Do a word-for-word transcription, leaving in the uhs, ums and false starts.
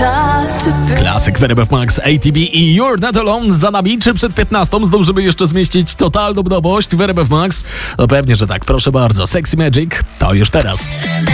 Klasyk w R F Max, A T B i You're Not Alone za nami. Czy przed piętnastą zdążymy jeszcze zmieścić totalną nowość w R F Max? No pewnie, że tak. Proszę bardzo. Sexy Magic to już teraz.